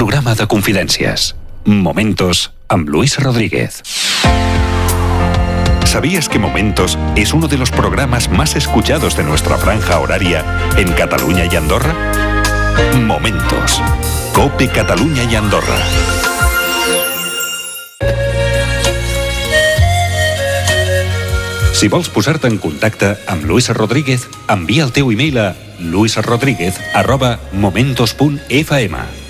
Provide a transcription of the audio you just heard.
programa de confidències. Momentos amb Luis Rodríguez. ¿Sabías que Momentos es uno de los programas más escuchados de nuestra franja horaria en Cataluña y Andorra? Momentos. COPE Catalunya i Andorra. Si vols posar-te en contacte amb Luis Rodríguez, envia el teu e-mail a luisrodríguez@momentos.fm.